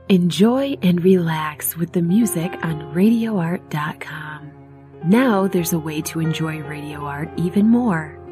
Enjoy and relax with the music on radioart.com. Now there's a way to enjoy Radio Art even more.